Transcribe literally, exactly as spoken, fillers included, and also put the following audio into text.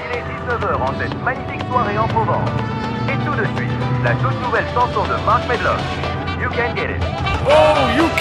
Il est dix-neuf heures en cette magnifique soirée en Provence. Et tout de suite, la toute nouvelle chanson de Mark Medlock, You Can Get It. Oh, you